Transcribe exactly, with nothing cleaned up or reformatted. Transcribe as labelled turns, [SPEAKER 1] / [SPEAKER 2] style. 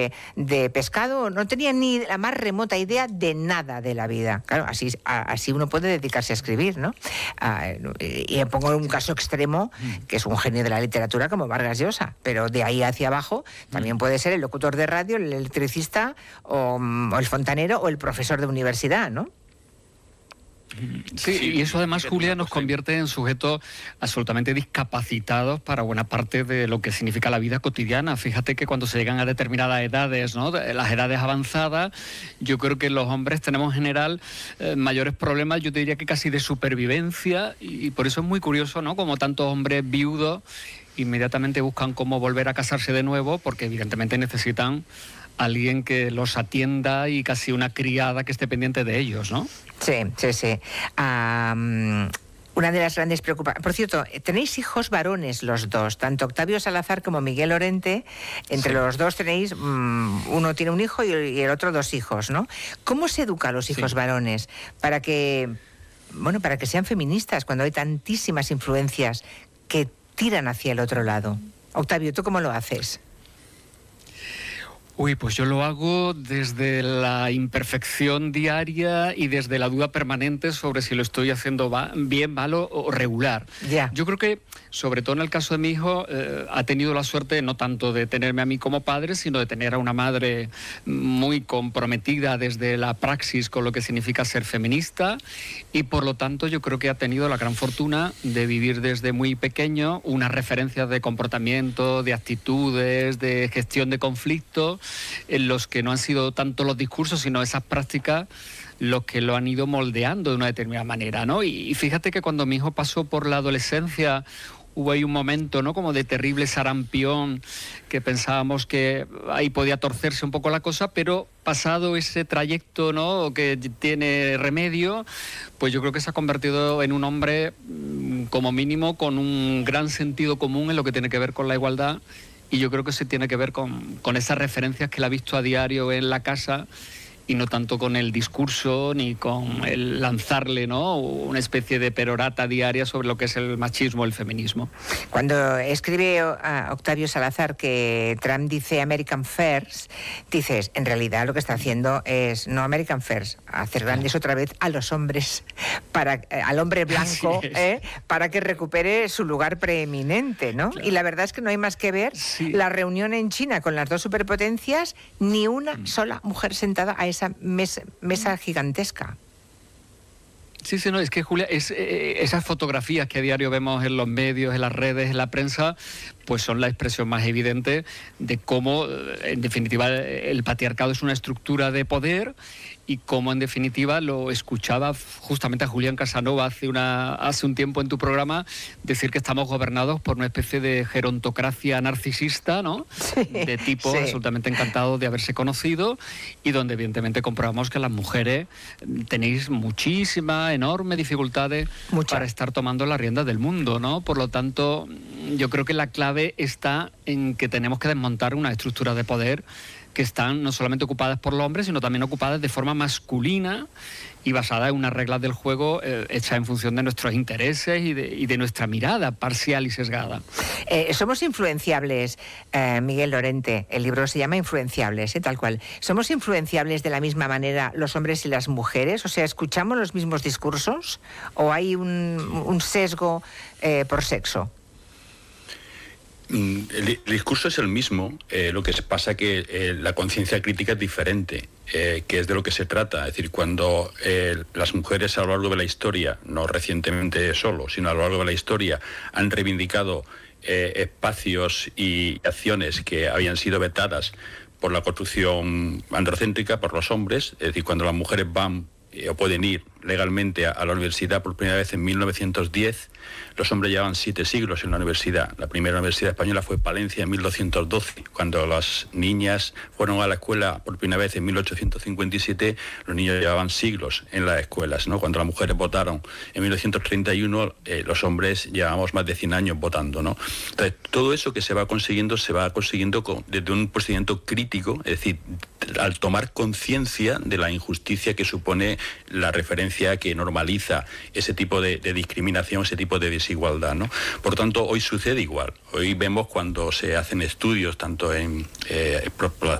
[SPEAKER 1] de, de pescado, no tenían ni la más remota idea de nada de la vida. Claro, así, así uno puede dedicarse a escribir, ¿no? Ah, y pongo un caso extremo, que es un genio de la literatura como Vargas Llosa, pero de ahí hacia abajo también puede ser el locutor de radio, el electricista, o, o el fontanero, o el profesor de universidad, ¿no?
[SPEAKER 2] Sí, y eso además, Julia, nos convierte en sujetos absolutamente discapacitados para buena parte de lo que significa la vida cotidiana. Fíjate que cuando se llegan a determinadas edades, ¿no?, las edades avanzadas, yo creo que los hombres tenemos en general eh, mayores problemas, yo te diría que casi de supervivencia, y por eso es muy curioso, ¿no?, como tantos hombres viudos inmediatamente buscan cómo volver a casarse de nuevo, porque evidentemente necesitan alguien que los atienda y casi una criada que esté pendiente de ellos, ¿no?
[SPEAKER 1] Sí, sí, sí. Um, una de las grandes preocupaciones... Por cierto, tenéis hijos varones los dos, tanto Octavio Salazar como Miguel Lorente. Entre sí. los dos tenéis... Um, uno tiene un hijo y, y el otro dos hijos, ¿no? ¿Cómo se educa a los hijos sí. varones para que, bueno, para que sean feministas cuando hay tantísimas influencias que tiran hacia el otro lado? Octavio, ¿tú cómo lo haces?
[SPEAKER 2] Uy, pues yo lo hago desde la imperfección diaria y desde la duda permanente sobre si lo estoy haciendo va, bien, malo o regular.
[SPEAKER 1] Yeah.
[SPEAKER 2] Yo creo que, sobre todo en el caso de mi hijo, eh, ha tenido la suerte no tanto de tenerme a mí como padre, sino de tener a una madre muy comprometida desde la praxis con lo que significa ser feminista, y por lo tanto yo creo que ha tenido la gran fortuna de vivir desde muy pequeño unas referencias de comportamiento, de actitudes, de gestión de conflictos, en los que no han sido tanto los discursos, sino esas prácticas los que lo han ido moldeando de una determinada manera, ¿no? Y fíjate que cuando mi hijo pasó por la adolescencia, hubo ahí un momento, ¿no?, como de terrible sarampión, que pensábamos que ahí podía torcerse un poco la cosa, pero pasado ese trayecto, ¿no?, que tiene remedio, pues yo creo que se ha convertido en un hombre, como mínimo, con un gran sentido común en lo que tiene que ver con la igualdad. Y yo creo que se tiene que ver con, con esas referencias que él ha visto a diario en la casa, y no tanto con el discurso ni con el lanzarle, ¿no?, una especie de perorata diaria sobre lo que es el machismo, el feminismo.
[SPEAKER 1] Cuando escribe uh, Octavio Salazar que Trump dice American First, dices, en realidad lo que está haciendo es no American First, hacer grandes otra vez a los hombres, para eh, al hombre blanco, eh, para que recupere su lugar preeminente, ¿no? Claro. Y la verdad es que no hay más que ver sí. la reunión en China con las dos superpotencias, ni una mm. sola mujer sentada a esa mesa, mesa gigantesca.
[SPEAKER 2] Sí, sí, no, es que, Julia, es, eh, esas fotografías que a diario vemos en los medios, en las redes, en la prensa, pues son la expresión más evidente de cómo, en definitiva, el patriarcado es una estructura de poder, y cómo, en definitiva, lo escuchaba justamente a Julián Casanova hace, una, hace un tiempo en tu programa, decir que estamos gobernados por una especie de gerontocracia narcisista, ¿no?
[SPEAKER 1] Sí,
[SPEAKER 2] de tipo
[SPEAKER 1] sí.
[SPEAKER 2] absolutamente encantado de haberse conocido, y donde evidentemente comprobamos que las mujeres tenéis muchísimas, enormes dificultades Mucha. para estar tomando la rienda del mundo, ¿no? Por lo tanto, yo creo que la clave está en que tenemos que desmontar una estructura de poder que están no solamente ocupadas por los hombres, sino también ocupadas de forma masculina y basada en unas reglas del juego eh, hechas en función de nuestros intereses y de, y de nuestra mirada parcial y sesgada.
[SPEAKER 1] Eh, somos influenciables, eh, Miguel Lorente, el libro se llama Influenciables, eh, tal cual. ¿Somos influenciables de la misma manera los hombres y las mujeres? O sea, ¿escuchamos los mismos discursos o hay un, un sesgo eh, por sexo?
[SPEAKER 3] El, el discurso es el mismo, eh, lo que pasa es que eh, la conciencia crítica es diferente, eh, que es de lo que se trata. Es decir, cuando eh, las mujeres a lo largo de la historia, no recientemente solo, sino a lo largo de la historia, han reivindicado eh, espacios y acciones que habían sido vetadas por la construcción androcéntrica, por los hombres, es decir, cuando las mujeres van eh, o pueden ir legalmente a, a la universidad por primera vez en mil novecientos diez, los hombres llevaban siete siglos en la universidad. La primera universidad española fue Palencia en mil doscientos doce. Cuando las niñas fueron a la escuela por primera vez en mil ochocientos cincuenta y siete, los niños llevaban siglos en las escuelas, ¿no? Cuando las mujeres votaron en mil novecientos treinta y uno, eh, los hombres llevábamos más de cien años votando, ¿no? Entonces, todo eso que se va consiguiendo, se va consiguiendo con, desde un procedimiento crítico, es decir, al tomar conciencia de la injusticia que supone la referencia que normaliza ese tipo de, de discriminación, ese tipo de desigualdad, ¿no? Por tanto, hoy sucede igual. Hoy vemos cuando se hacen estudios, tanto en eh,